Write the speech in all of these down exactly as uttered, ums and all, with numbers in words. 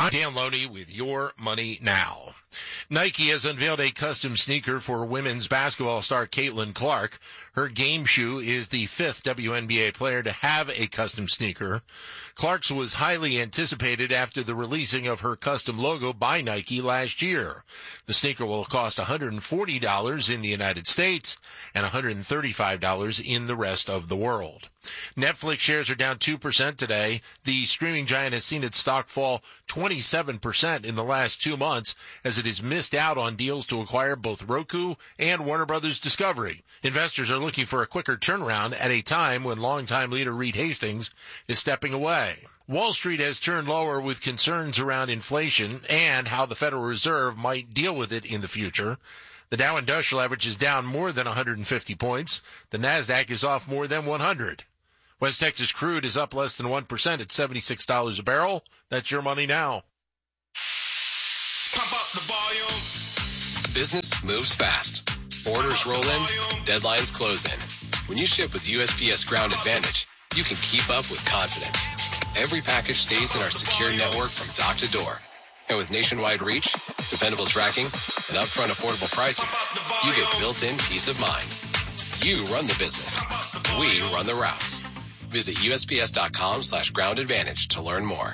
I'm Dan Loney with Your Money Now. Nike has unveiled a custom sneaker for women's basketball star Caitlin Clark. Her game shoe is the fifth W N B A player to have a custom sneaker. Clark's was highly anticipated after the releasing of her custom logo by Nike last year. The sneaker will cost one hundred forty dollars in the United States and one hundred thirty-five dollars in the rest of the world. Netflix shares are down two percent today. The streaming giant has seen its stock fall twenty-seven percent in the last two months as it has missed out on deals to acquire both Roku and Warner Brothers Discovery. Investors are looking for a quicker turnaround at a time when longtime leader Reed Hastings is stepping away. Wall Street has turned lower with concerns around inflation and how the Federal Reserve might deal with it in the future. The Dow Industrial Average is down more than one hundred fifty points. The NASDAQ is off more than one hundred. West Texas crude is up less than one percent at seventy-six dollars a barrel. That's Your Money Now. Pump up the volume. Business moves fast. Orders roll in, deadlines close in. When you ship with U S P S Ground Advantage, you can keep up with confidence. Every package stays in our secure network from dock to door. And with nationwide reach, dependable tracking, and upfront affordable pricing, you get built-in peace of mind. You run the business. We run the routes. Visit USPS.com slash ground advantage to learn more.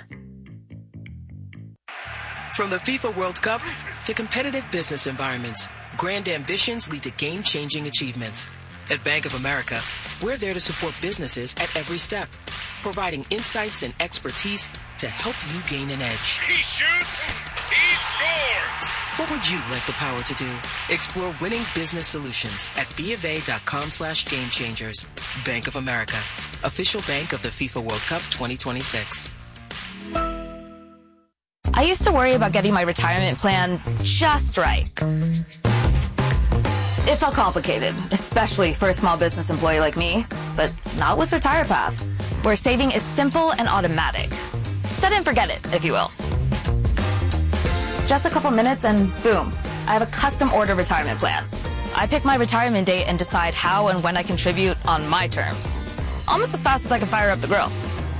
From the FIFA World Cup to competitive business environments, grand ambitions lead to game-changing achievements. At Bank of America, we're there to support businesses at every step, providing insights and expertise to help you gain an edge. He shoots, he scores. What would you like the power to do? Explore winning business solutions at BofA.com slash game changers. Bank of America, official bank of the FIFA World Cup twenty twenty-six. I used to worry about getting my retirement plan just right. It felt complicated, especially for a small business employee like me, but not with RetirePath, where saving is simple and automatic. Set and forget it, if you will. Just a couple minutes and boom, I have a custom order retirement plan. I pick my retirement date and decide how and when I contribute on my terms. Almost as fast as I can fire up the grill.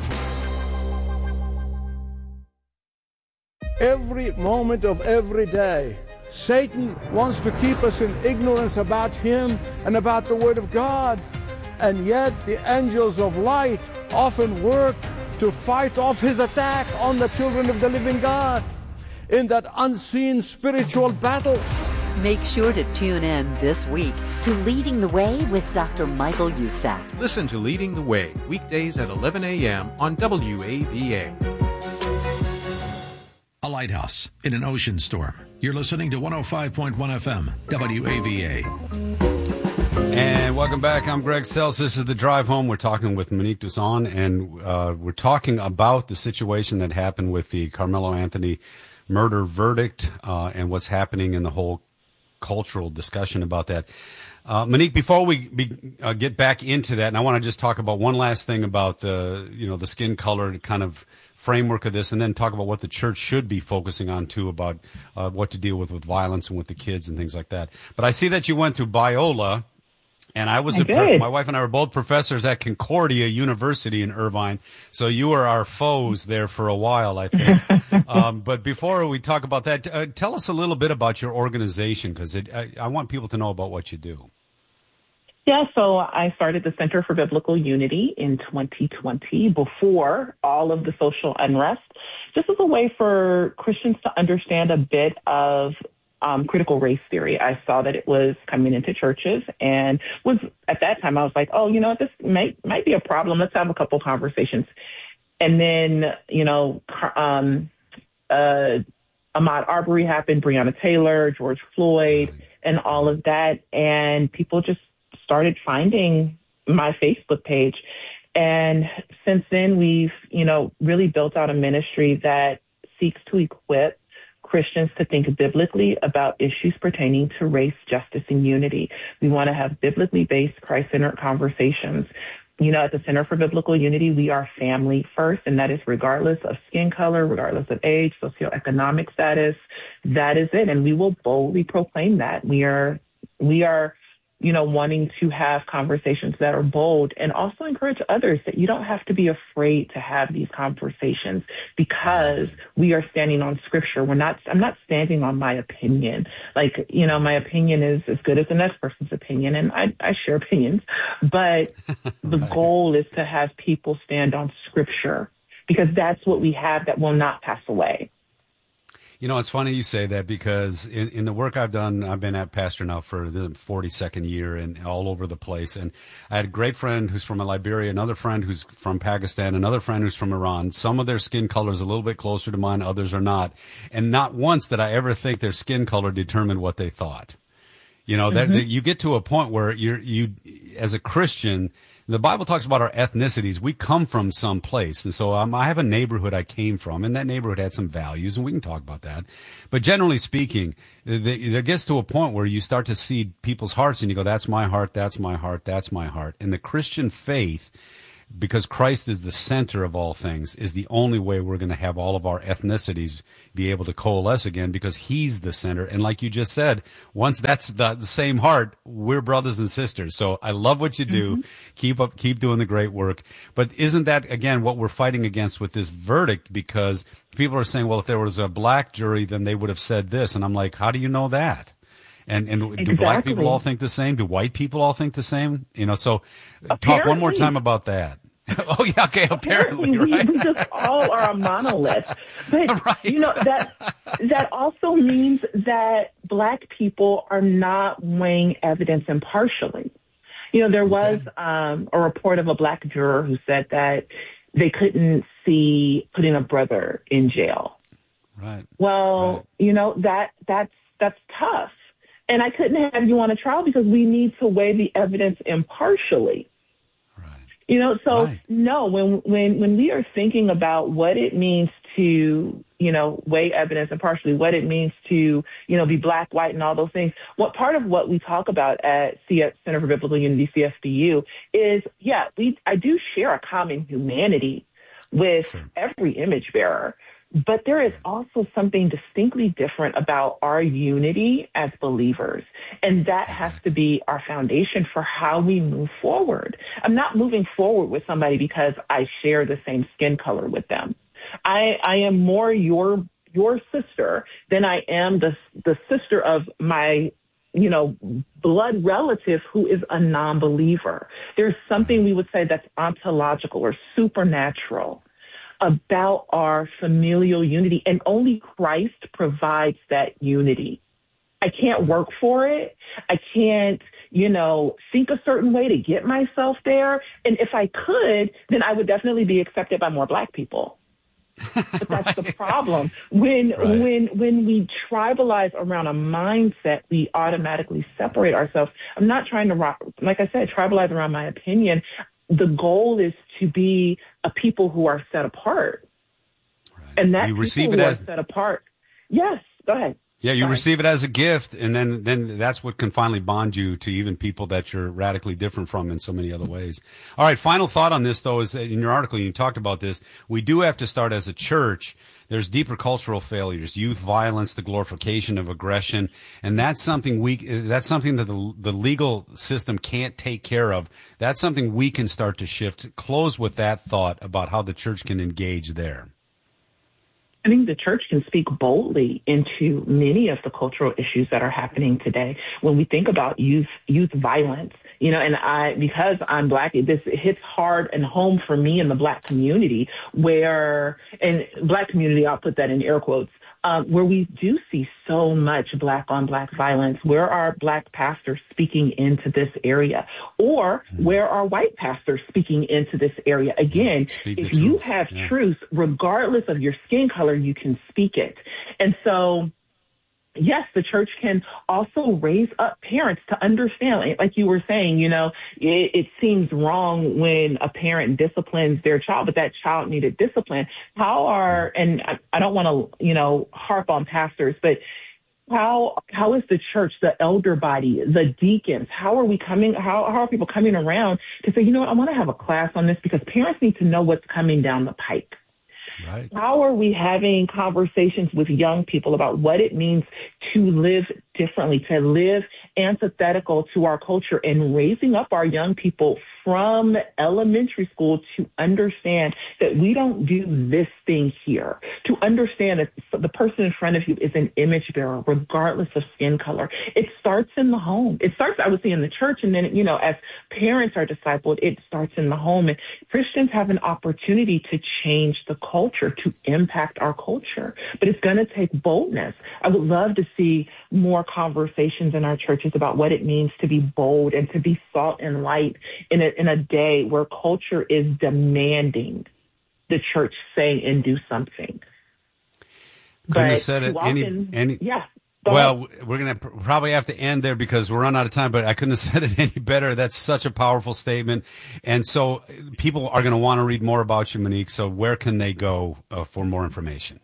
Every moment of every day, Satan wants to keep us in ignorance about him and about the Word of God. And yet the angels of light often work to fight off his attack on the children of the living God in that unseen spiritual battle. Make sure to tune in this week to Leading the Way with Doctor Michael Usack. Listen to Leading the Way weekdays at eleven a.m. on W A V A. A lighthouse in an ocean storm. You're listening to one oh five point one F M, W A V A. And welcome back. I'm Greg Sells. This is The Drive Home. We're talking with Monique Duzon, and uh, we're talking about the situation that happened with the Carmelo Anthony murder verdict uh, and what's happening in the whole cultural discussion about that. Uh, Monique, before we be, uh, get back into that, and I want to just talk about one last thing about the, you know, the skin color kind of framework of this, and then talk about what the church should be focusing on too, about uh, what to deal with with violence and with the kids and things like that. But I see that you went to Biola, and I was I a pro- my wife and I were both professors at Concordia University in Irvine, so you were our foes there for a while, I think. um, but before we talk about that, uh, tell us a little bit about your organization, because I, I want people to know about what you do. Yeah, so I started the Center for Biblical Unity in twenty twenty, before all of the social unrest, just as a way for Christians to understand a bit of um, critical race theory. I saw that it was coming into churches, and was at that time I was like, oh, you know, this might might be a problem. Let's have a couple conversations. And then, you know, um, uh, Ahmaud Arbery happened, Breonna Taylor, George Floyd, and all of that, and people just started finding my Facebook page. And since then, we've, you know, really built out a ministry that seeks to equip Christians to think biblically about issues pertaining to race, justice, and unity. We want to have biblically based, Christ-centered conversations. You know, at the Center for Biblical Unity, we are family first, and that is regardless of skin color, regardless of age, socioeconomic status. That is it. And we will boldly proclaim that. We are, we are you know, wanting to have conversations that are bold, and also encourage others that you don't have to be afraid to have these conversations because we are standing on scripture. We're not, I'm not standing on my opinion. Like, you know, my opinion is as good as the next person's opinion, and I, I share opinions, but the Right. goal is to have people stand on scripture because that's what we have that will not pass away. You know, it's funny you say that because in, in the work I've done, I've been at pastor now for the forty-second year and all over the place. And I had a great friend who's from Liberia, another friend who's from Pakistan, another friend who's from Iran. Some of their skin color is a little bit closer to mine, others are not. And not once did I ever think their skin color determined what they thought. You know, that, Mhm. that you get to a point where you're, you, as a Christian, the Bible talks about our ethnicities. We come from some place. And so um, I have a neighborhood I came from, and that neighborhood had some values, and we can talk about that. But generally speaking, the, there gets to a point where you start to see people's hearts, and you go, that's my heart, that's my heart, that's my heart. And the Christian faith, because Christ is the center of all things, is the only way we're going to have all of our ethnicities be able to coalesce again, because he's the center. And like you just said, once that's the, the same heart, we're brothers and sisters. So I love what you do. Mm-hmm. Keep up, keep doing the great work. But isn't that, again, what we're fighting against with this verdict? Because people are saying, well, if there was a black jury, then they would have said this. And I'm like, how do you know that? And and Exactly. do black people all think the same? Do white people all think the same? You know, so Apparently. Talk one more time about that. Oh yeah, okay. Apparently, apparently right? we, we just all are a monolith. But right. you know that that also means that black people are not weighing evidence impartially. You know, there was okay. um, a report of a black juror who said that they couldn't see putting a brother in jail. Right. Well, right. you know that that's that's tough. And I couldn't have you on a trial because we need to weigh the evidence impartially. Right. You know, so right. no, when, when, when we are thinking about what it means to, you know, weigh evidence impartially, what it means to, you know, be black, white, and all those things, what part of what we talk about at C F, Center for Biblical Unity, C F B U, is, yeah, we, I do share a common humanity with sure. every image bearer. But there is also something distinctly different about our unity as believers. And that has to be our foundation for how we move forward. I'm not moving forward with somebody because I share the same skin color with them. I, I am more your your sister than I am the the sister of my, you know, blood relative who is a non-believer. There's something we would say that's ontological or supernatural about our familial unity, and only Christ provides that unity. I can't work for it. I can't, you know, think a certain way to get myself there. And if I could, then I would definitely be accepted by more black people. But that's right. the problem. When right. when when we tribalize around a mindset, we automatically separate ourselves. I'm not trying to, like I said, tribalize around my opinion. The goal is to be a people who are set apart. Right. And that you people receive who it are as, set apart. Yes, go ahead. Yeah, you Sorry. receive it as a gift, and then, then that's what can finally bond you to even people that you're radically different from in so many other ways. All right, final thought on this, though, is in your article, you talked about this. We do have to start as a church. There's deeper cultural failures, youth violence, the glorification of aggression, and that's something we that's something that the, the legal system can't take care of. That's something we can start to shift. Close with that thought about how the church can engage there. I think the church can speak boldly into many of the cultural issues that are happening today. When we think about youth youth violence, you know, and I, because I'm black, this hits hard and home for me in the black community where, and black community, I'll put that in air quotes, um, where we do see so much black on black violence. Where are black pastors speaking into this area? Or where are white pastors speaking into this area? Again, Speak if the you truth. have Yeah. truth, regardless of your skin color, you can speak it. And so, yes, the church can also raise up parents to understand, like you were saying, you know, it, it seems wrong when a parent disciplines their child, but that child needed discipline. How are, and I, I don't want to, you know, harp on pastors, but how how is the church, the elder body, the deacons, how are we coming, how, how are people coming around to say, you know what, I want to have a class on this because parents need to know what's coming down the pike. Right. How are we having conversations with young people about what it means to live differently, to live antithetical to our culture, and raising up our young people from elementary school to understand that we don't do this thing here, to understand that the person in front of you is an image bearer, regardless of skin color. It starts in the home. It starts, I would say, in the church, and then, you know, as parents are discipled, it starts in the home. And Christians have an opportunity to change the culture, to impact our culture. But it's going to take boldness. I would love to see more conversations in our churches about what it means to be bold and to be salt and light in a, in a day where culture is demanding the church say and do something. Couldn't but have said it any, often, any yeah. Well, we're going to pr- probably have to end there because we're run out of time, but I couldn't have said it any better. That's such a powerful statement. And so people are going to want to read more about you, Monique. So where can they go uh, for more information?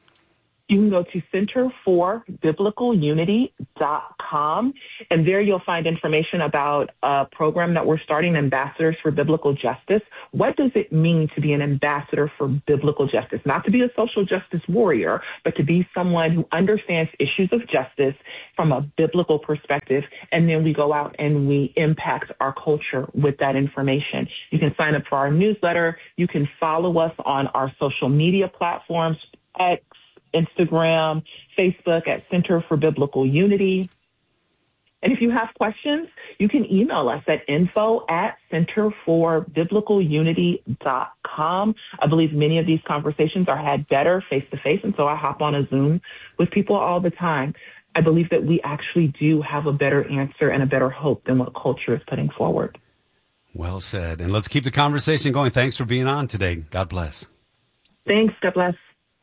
You can go to center for biblical unity dot com, and there you'll find information about a program that we're starting, Ambassadors for Biblical Justice. What does it mean to be an ambassador for biblical justice? Not to be a social justice warrior, but to be someone who understands issues of justice from a biblical perspective, and then we go out and we impact our culture with that information. You can sign up for our newsletter. You can follow us on our social media platforms, X, Instagram, Facebook at Center for Biblical Unity. And if you have questions, you can email us at info at center for biblical unity dot com. I believe many of these conversations are had better face-to-face, and so I hop on a Zoom with people all the time. I believe that we actually do have a better answer and a better hope than what culture is putting forward. Well said. And let's keep the conversation going. Thanks for being on today. God bless. Thanks. God bless.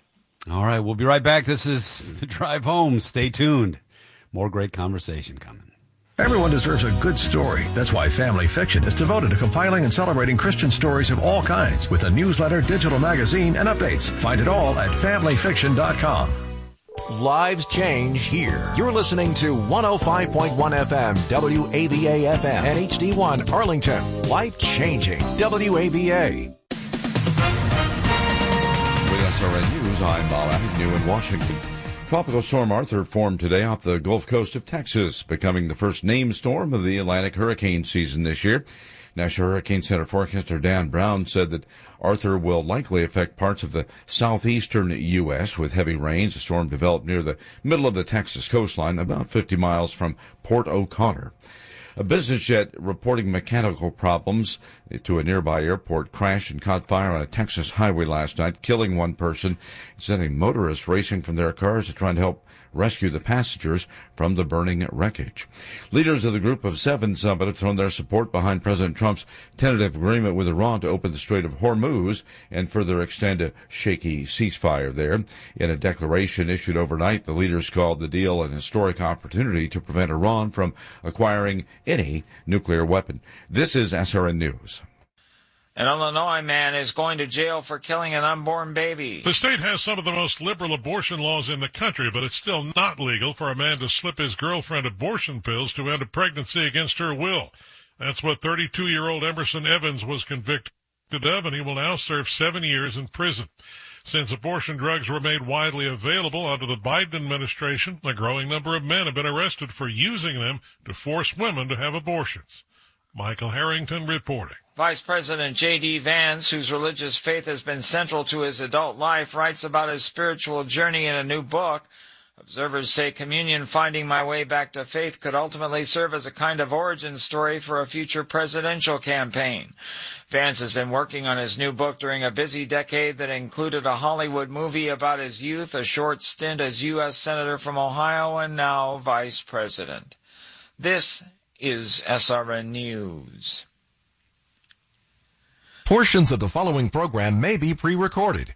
All right, we'll be right back. This is The Drive Home. Stay tuned. More great conversation coming. Everyone deserves a good story. That's why Family Fiction is devoted to compiling and celebrating Christian stories of all kinds with a newsletter, digital magazine, and updates. Find it all at family fiction dot com. Lives change here. You're listening to one oh five point one F M, W A V A F M, and H D one Arlington. Life changing. W A V A. S R N News, I'm Bob Agnew in Washington. Tropical Storm Arthur formed today off the Gulf Coast of Texas, becoming the first named storm of the Atlantic hurricane season this year. National Hurricane Center forecaster Dan Brown said that Arthur will likely affect parts of the southeastern U S with heavy rains. The storm developed near the middle of the Texas coastline, about fifty miles from Port O'Connor. A business jet reporting mechanical problems to a nearby airport crashed and caught fire on a Texas highway last night, killing one person and sending motorists racing from their cars to try and help rescue the passengers from the burning wreckage. Leaders of the Group of Seven summit have thrown their support behind President Trump's tentative agreement with Iran to open the Strait of Hormuz and further extend a shaky ceasefire there. In a declaration issued overnight, the leaders called the deal an historic opportunity to prevent Iran from acquiring any nuclear weapon. This is S R N News. An Illinois man is going to jail for killing an unborn baby. The state has some of the most liberal abortion laws in the country, but it's still not legal for a man to slip his girlfriend abortion pills to end a pregnancy against her will. That's what thirty-two-year-old Emerson Evans was convicted of, and he will now serve seven years in prison. Since abortion drugs were made widely available under the Biden administration, a growing number of men have been arrested for using them to force women to have abortions. Michael Harrington reporting. Vice President J D. Vance, whose religious faith has been central to his adult life, writes about his spiritual journey in a new book. Observers say Communion, Finding My Way Back to Faith could ultimately serve as a kind of origin story for a future presidential campaign. Vance has been working on his new book during a busy decade that included a Hollywood movie about his youth, a short stint as U S Senator from Ohio, and now Vice President. This is S R N News. Portions of the following program may be pre-recorded.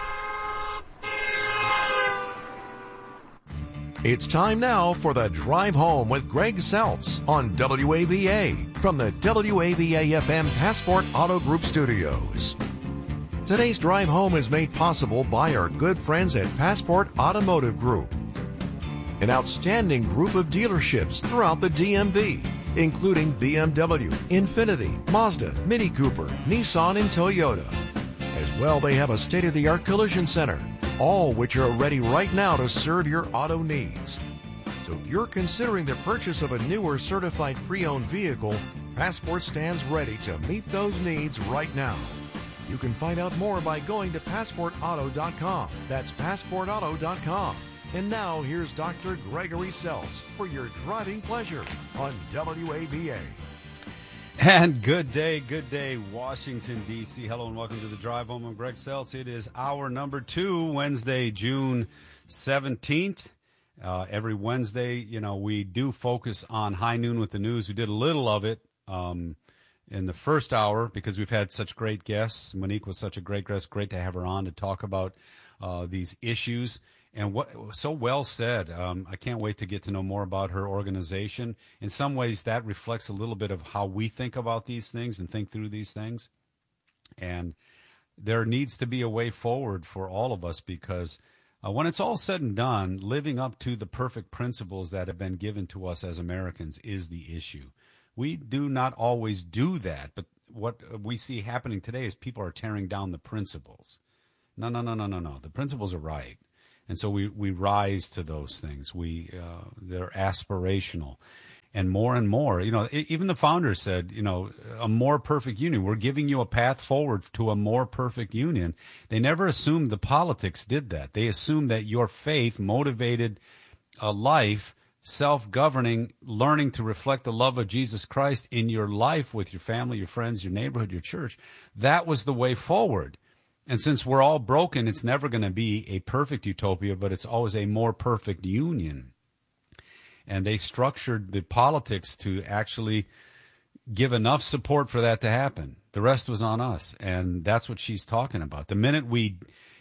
It's time now for the Drive Home with Greg Seltz on W A V A from the W A V A F M Passport Auto Group Studios. Today's Drive Home is made possible by our good friends at Passport Automotive Group, an outstanding group of dealerships throughout the D M V, including B M W, Infiniti, Mazda, Mini Cooper, Nissan, and Toyota. As well, they have a state-of-the-art collision center, all which are ready right now to serve your auto needs. So if you're considering the purchase of a new or certified pre-owned vehicle, Passport stands ready to meet those needs right now. You can find out more by going to passport auto dot com. That's passport auto dot com. And now here's Doctor Gregory Seltz for your driving pleasure on W A V A. And good day, good day, Washington, D C Hello and welcome to the Drive Home. I'm Greg Seltz. It is hour number two, Wednesday, June seventeenth. Uh, every Wednesday, you know, we do focus on High Noon with the News. We did a little of it um, in the first hour because we've had such great guests. Monique was such a great guest. Great to have her on to talk about uh, these issues. And what so well said. Um, I can't wait to get to know more about her organization. In some ways, that reflects a little bit of how we think about these things and think through these things. And there needs to be a way forward for all of us because Uh, when it's all said and done, living up to the perfect principles that have been given to us as Americans is the issue. We do not always do that, but what we see happening today is people are tearing down the principles. No, no, no, no, no, no. The principles are right. And so we, we rise to those things. We uh, they're aspirational. And more and more, you know, even the founders said, you know, a more perfect union. We're giving you a path forward to a more perfect union. They never assumed the politics did that. They assumed that your faith motivated a life, self-governing, learning to reflect the love of Jesus Christ in your life with your family, your friends, your neighborhood, your church. That was the way forward. And since we're all broken, it's never going to be a perfect utopia, but it's always a more perfect union. And they structured the politics to actually give enough support for that to happen. The rest was on us, and that's what she's talking about. The minute we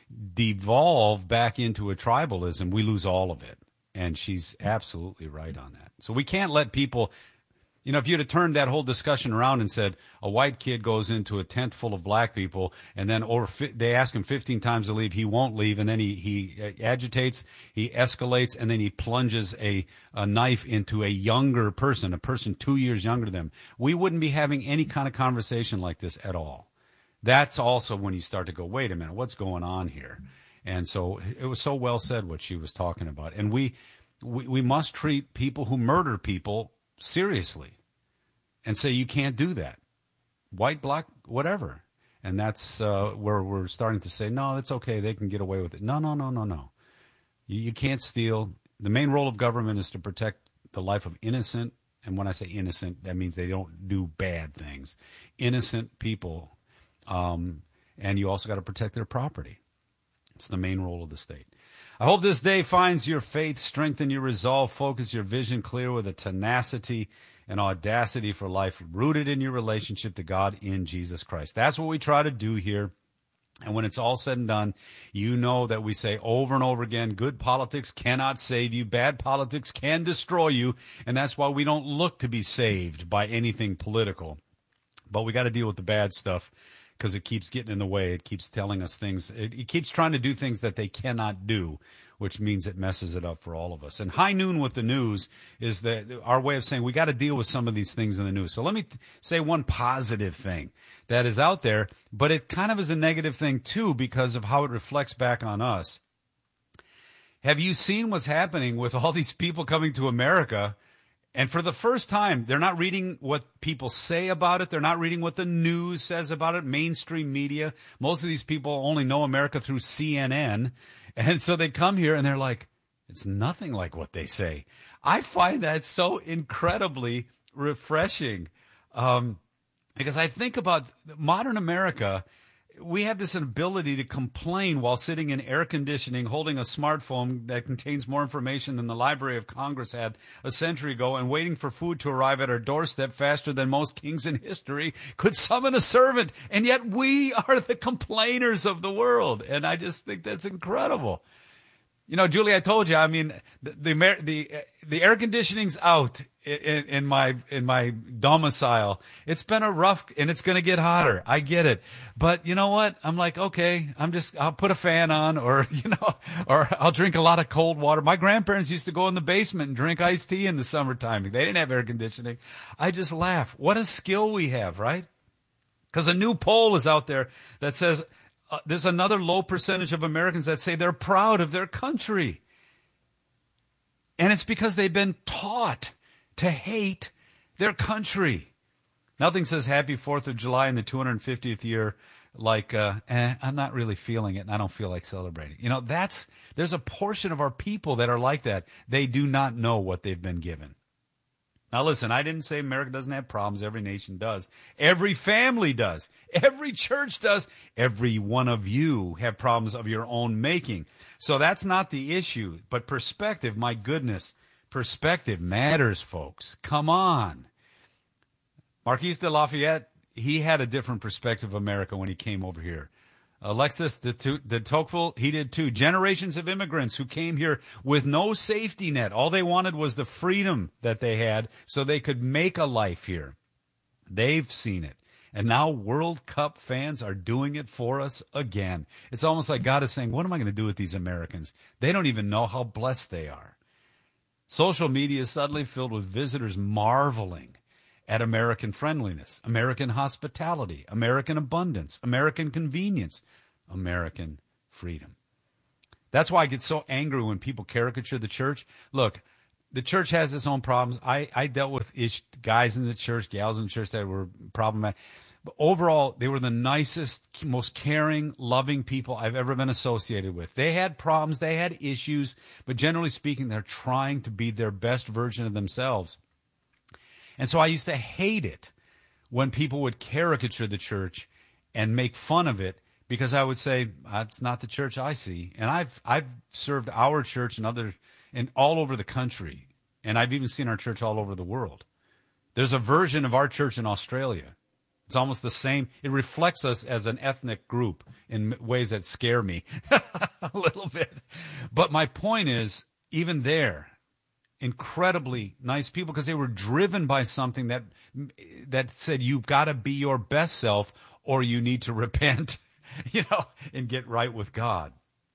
devolve back into a tribalism, we lose all of it, and she's absolutely right on that. So we can't let people, you know, if you'd have turned that whole discussion around and said a white kid goes into a tent full of black people, and then over they ask him fifteen times to leave, he won't leave, and then he, he agitates, he escalates, and then he plunges a, a knife into a younger person, a person two years younger than him. We wouldn't be having any kind of conversation like this at all. That's also when you start to go, wait a minute, what's going on here? And so it was so well said what she was talking about. And we we, we must treat people who murder people seriously and say you can't do that. White, black, whatever. And that's uh, where we're starting to say, no, that's okay. They can get away with it. No, no, no, no, no. You, you can't steal. The main role of government is to protect the life of innocent, and when I say innocent, that means they don't do bad things. Innocent people. Um, and you also got to protect their property. It's the main role of the state. I hope this day finds your faith, strengthen your resolve, focus your vision clear with a tenacity and audacity for life, rooted in your relationship to God in Jesus Christ. That's what we try to do here. And when it's all said and done, you know that we say over and over again, good politics cannot save you. Bad politics can destroy you. And that's why we don't look to be saved by anything political. But we got to deal with the bad stuff, because it keeps getting in the way. It keeps telling us things. It, it keeps trying to do things that they cannot do, which means it messes it up for all of us. And High Noon with the News is the, our way of saying we got to deal with some of these things in the news. So let me t- say one positive thing that is out there, but it kind of is a negative thing too because of how it reflects back on us. Have you seen what's happening with all these people coming to America? And for the first time, they're not reading what people say about it. They're not reading what the news says about it, mainstream media. Most of these people only know America through C N N. And so they come here and they're like, it's nothing like what they say. I find that so incredibly refreshing um, because I think about modern America. We have this ability to complain while sitting in air conditioning, holding a smartphone that contains more information than the Library of Congress had a century ago, and waiting for food to arrive at our doorstep faster than most kings in history could summon a servant. And yet we are the complainers of the world. And I just think that's incredible. You know, Julie, I told you, I mean, the the the, the air conditioning's out in, in my in my domicile. It's been a rough, and it's going to get hotter. I get it, but you know what? I'm like, okay, I'm just I'll put a fan on, or you know, or I'll drink a lot of cold water. My grandparents used to go in the basement and drink iced tea in the summertime. They didn't have air conditioning. I just laugh. What a skill we have, right? Because a new poll is out there that says. Uh, there's another low percentage of Americans that say they're proud of their country. And it's because they've been taught to hate their country. Nothing says happy fourth of July in the two hundred fiftieth year like, uh, eh, I'm not really feeling it and I don't feel like celebrating. You know, that's, there's a portion of our people that are like that. They do not know what they've been given. Now listen, I didn't say America doesn't have problems. Every nation does. Every family does. Every church does. Every one of you have problems of your own making. So that's not the issue. But perspective, my goodness, perspective matters, folks. Come on. Marquis de Lafayette, he had a different perspective of America when he came over here. Alexis de, de Tocqueville, he did too. Generations of immigrants who came here with no safety net. All they wanted was the freedom that they had so they could make a life here. They've seen it. And now World Cup fans are doing it for us again. It's almost like God is saying, what am I going to do with these Americans? They don't even know how blessed they are. Social media is suddenly filled with visitors marveling at American friendliness, American hospitality, American abundance, American convenience, American freedom. That's why I get so angry when people caricature the church. Look, the church has its own problems. I, I dealt with ish, guys in the church, gals in the church that were problematic. But overall, they were the nicest, most caring, loving people I've ever been associated with. They had problems, they had issues, but generally speaking, they're trying to be their best version of themselves. And so I used to hate it when people would caricature the church and make fun of it because I would say, that's not the church I see. And I've I've served our church and other and all over the country, and I've even seen our church all over the world. There's a version of our church in Australia. It's almost the same. It reflects us as an ethnic group in ways that scare me a little bit. But my point is, even there, incredibly nice people because they were driven by something that that said you've got to be your best self or you need to repent, you know, and get right with God.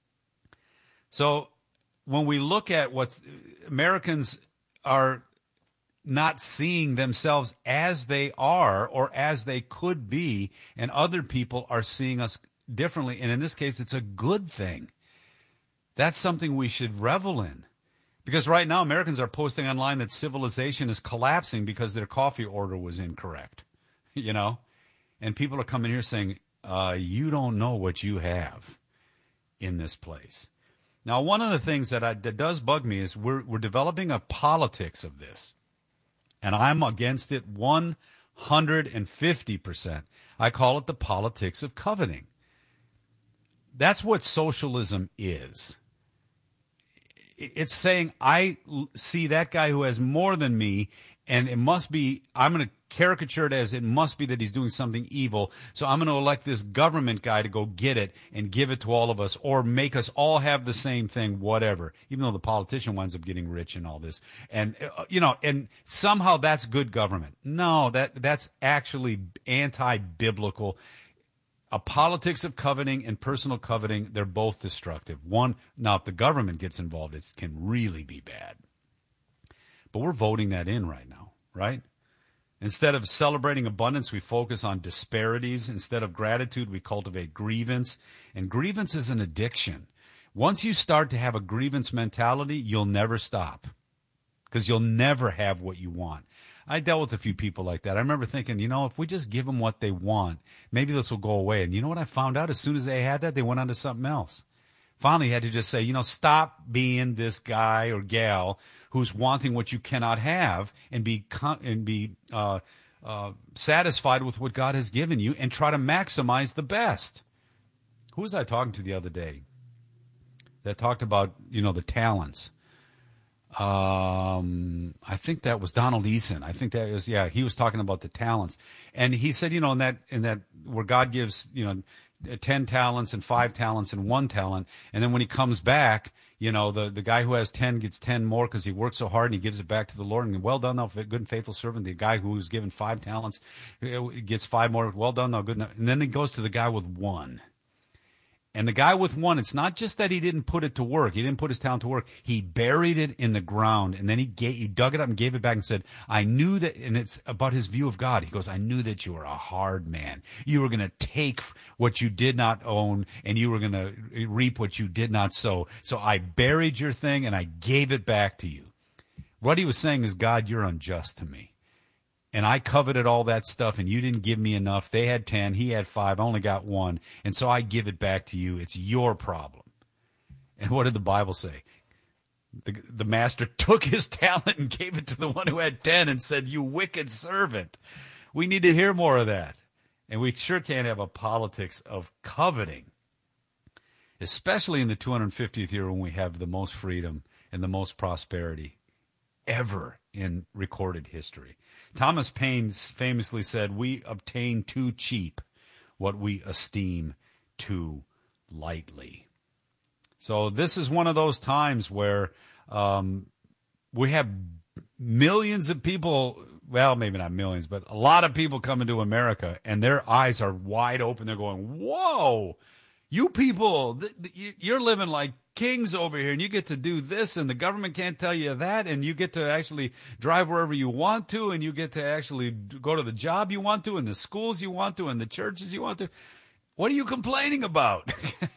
So when we look at what Americans are not seeing themselves as they are or as they could be, and other people are seeing us differently, and in this case, it's a good thing. That's something we should revel in. Because right now, Americans are posting online that civilization is collapsing because their coffee order was incorrect, you know? And people are coming here saying, uh, you don't know what you have in this place. Now, one of the things that, I, that does bug me is we're, we're developing a politics of this. And I'm against it one hundred fifty percent. I call it the politics of coveting. That's what socialism is. It's saying I see that guy who has more than me, and it must be, I'm going to caricature it as it must be that he's doing something evil, so I'm going to elect this government guy to go get it and give it to all of us or make us all have the same thing, whatever, even though the politician winds up getting rich and all this. And, uh, you know, and somehow that's good government. No, that that's actually anti-biblical. A politics of coveting and personal coveting, they're both destructive. One, now if the government gets involved, it can really be bad. But we're voting that in right now, right? Instead of celebrating abundance, we focus on disparities. Instead of gratitude, we cultivate grievance. And grievance is an addiction. Once you start to have a grievance mentality, you'll never stop because you'll never have what you want. I dealt with a few people like that. I remember thinking, you know, if we just give them what they want, maybe this will go away. And you know what I found out? As soon as they had that, they went on to something else. Finally, had to just say, you know, stop being this guy or gal who's wanting what you cannot have and be and be uh, uh, satisfied with what God has given you and try to maximize the best. Who was I talking to the other day that talked about, you know, the talents? Um, I think that was Donald Eason. I think that was, yeah, he was talking about the talents. And he said, you know, in that, in that, where God gives, you know, ten talents and five talents and one talent. And then when he comes back, you know, the, the guy who has ten gets ten more because he worked so hard and he gives it back to the Lord. And well done, thou good and faithful servant. The guy who was given five talents gets five more. Well done, thou good. And then he goes to the guy with one. And the guy with one, it's not just that he didn't put it to work. He didn't put his talent to work. He buried it in the ground, and then he, gave, he dug it up and gave it back and said, I knew that, and it's about his view of God. He goes, I knew that you were a hard man. You were going to take what you did not own, and you were going to reap what you did not sow. So I buried your thing, and I gave it back to you. What he was saying is, God, you're unjust to me. And I coveted all that stuff, and you didn't give me enough. They had ten, he had five, I only got one, and so I give it back to you. It's your problem. And what did the Bible say? The, the master took his talent and gave it to the one who had ten and said, you wicked servant. We need to hear more of that. And we sure can't have a politics of coveting, especially in the two hundred fiftieth year when we have the most freedom and the most prosperity ever in recorded history. Thomas Paine famously said, we obtain too cheap what we esteem too lightly. So this is one of those times where um, we have millions of people, well, maybe not millions, but a lot of people coming to America, and their eyes are wide open. They're going, whoa, you people, th- th- you're living like kings over here, and you get to do this, and the government can't tell you that, and you get to actually drive wherever you want to, and you get to actually go to the job you want to, and the schools you want to, and the churches you want to. What are you complaining about?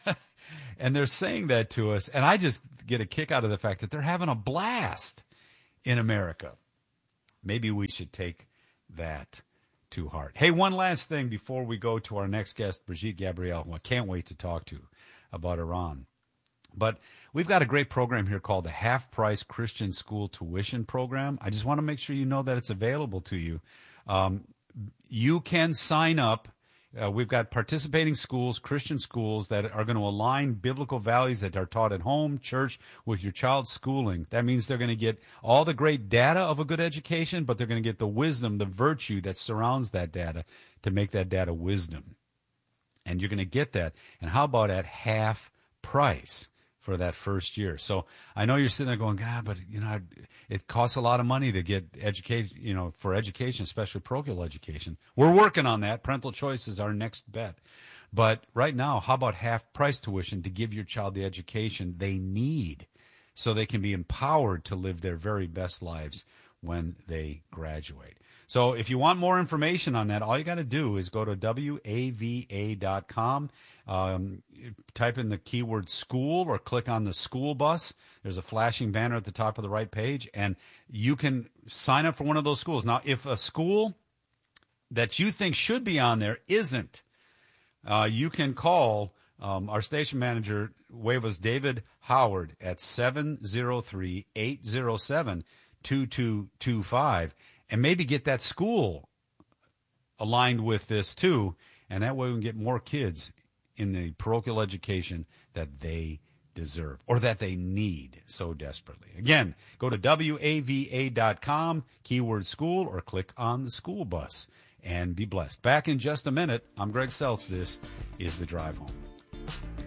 And they're saying that to us, and I just get a kick out of the fact that they're having a blast in America. Maybe we should take that to heart. Hey, one last thing before we go to our next guest, Brigitte Gabriel, who I can't wait to talk to about Iran. But we've got a great program here called the Half Price Christian School Tuition Program. I just want to make sure you know that it's available to you. Um, you can sign up. Uh, we've got participating schools, Christian schools, that are going to align biblical values that are taught at home, church, with your child's schooling. That means they're going to get all the great data of a good education, but they're going to get the wisdom, the virtue that surrounds that data to make that data wisdom. And you're going to get that. And how about at half price for that first year? So I know you're sitting there going, God, but you know, it costs a lot of money to get education, you know, for education, especially parochial education. We're working on that. Parental choice is our next bet. But right now, how about half price tuition to give your child the education they need so they can be empowered to live their very best lives when they graduate? So if you want more information on that, all you got to do is go to W A V A dot com, um, type in the keyword school, or click on the school bus. There's a flashing banner at the top of the right page, and you can sign up for one of those schools. Now, if a school that you think should be on there isn't, uh, you can call um, our station manager, Wave's David Howard, at seven oh three, eight oh seven, two two two five. And maybe get that school aligned with this too, and that way we can get more kids in the parochial education that they deserve or that they need so desperately. Again, go to W A V A dot com, keyword school, or click on the school bus and be blessed. Back in just a minute. I'm Greg Seltz. This is The Drive Home.